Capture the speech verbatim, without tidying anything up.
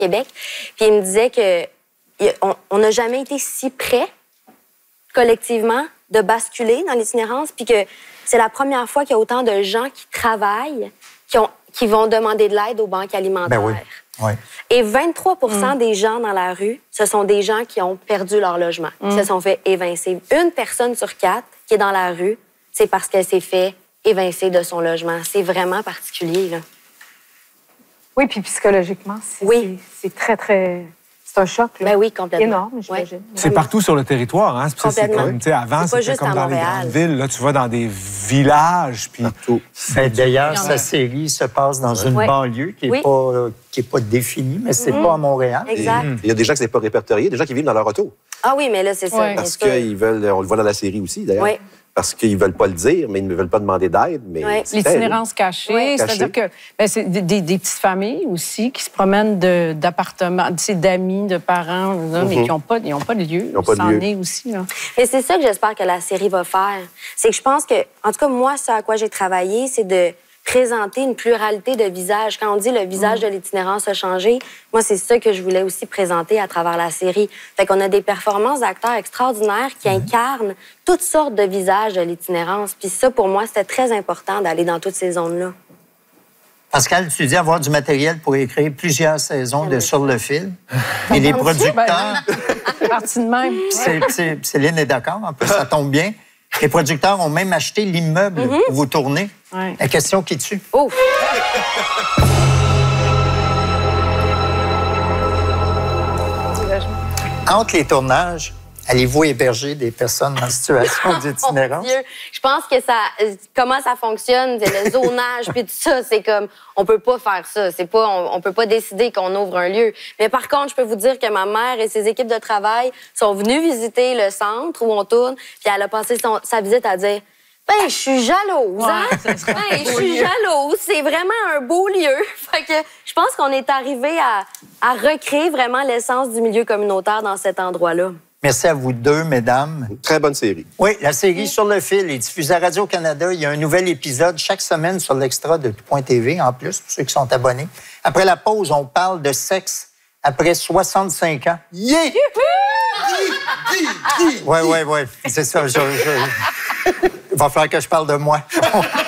Québec. Puis il me disait que on n'a jamais été si près, collectivement, de basculer dans l'itinérance, puis que c'est la première fois qu'il y a autant de gens qui travaillent, qui, ont, qui vont demander de l'aide aux banques alimentaires. Ben oui. Oui. Et vingt-trois pour cent mm. des gens dans la rue, ce sont des gens qui ont perdu leur logement, mm. qui se sont fait évincer. Une personne sur quatre qui est dans la rue, c'est parce qu'elle s'est fait évincer de son logement. C'est vraiment particulier, là. Oui, puis psychologiquement, c'est oui. très, très... C'est un choc, là. Ben oui, complètement. Énorme, j'imagine. Ouais. C'est partout sur le territoire, hein? C'est comme, tu sais, avant, c'était comme dans les grandes villes. Là, tu vas dans des villages, puis... Ben, d'ailleurs, sa série se passe dans une ouais. banlieue qui n'est oui. pas, qui est pas définie, mais c'est mm-hmm. pas à Montréal. Exact. Il y a des gens qui ne sont pas répertoriés, des gens qui vivent dans leur auto. Ah oui, mais là, c'est ça. Ouais. Parce qu'ils veulent... On le voit dans la série aussi, d'ailleurs. Oui. Parce qu'ils ne veulent pas le dire, mais ils ne veulent pas demander d'aide. Ouais. L'itinérance cachée, ouais. c'est-à-dire que ben, c'est des, des, des petites familles aussi qui se promènent d'appartements, d'amis, de parents, là, mm-hmm. mais qui n'ont pas, pas de lieu. Ils n'ont pas de lieu. Est aussi, là. Mais c'est ça que j'espère que la série va faire. C'est que je pense que, en tout cas, moi, ce à quoi j'ai travaillé, c'est de présenter une pluralité de visages. Quand on dit le visage mm. de l'itinérance a changé, moi, c'est ça que je voulais aussi présenter à travers la série. Fait qu'on a des performances d'acteurs extraordinaires qui mm. incarnent toutes sortes de visages de l'itinérance. Puis ça, pour moi, c'était très important d'aller dans toutes ces zones-là. Pascal, tu dis avoir du matériel pour écrire plusieurs saisons de Sur le fil. Et les producteurs... Partie de même. Céline est d'accord, en plus, ça tombe bien. Les producteurs ont même acheté l'immeuble mm-hmm. où vous tournez. Ouais. La question qui tue. Oh! Entre les tournages, allez-vous héberger des personnes en situation d'itinérance? Oh, je pense que ça... Comment ça fonctionne, le zonage, puis tout ça, c'est comme... On peut pas faire ça. C'est pas... On, on peut pas décider qu'on ouvre un lieu. Mais par contre, je peux vous dire que ma mère et ses équipes de travail sont venues visiter le centre où on tourne, puis elle a passé son, sa visite à dire... Ben, je suis jalouse, hein? Ouais, ben, je suis jalouse. C'est vraiment un beau lieu. Fait que je pense qu'on est arrivé à, à recréer vraiment l'essence du milieu communautaire dans cet endroit-là. Merci à vous deux, mesdames. Une très bonne série. Oui, la série Sur le fil est diffusée à Radio-Canada. Il y a un nouvel épisode chaque semaine sur l'extra de Point T V, en plus, pour ceux qui sont abonnés. Après la pause, on parle de sexe après soixante-cinq ans. Yeah! Oui, oui, oui. C'est ça. Je, je... Il va falloir que je parle de moi.